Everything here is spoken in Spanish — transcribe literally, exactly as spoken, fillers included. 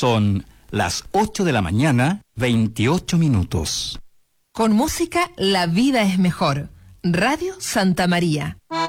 Son las ocho de la mañana, veintiocho minutos. Con música, la vida es mejor. Radio Santa María.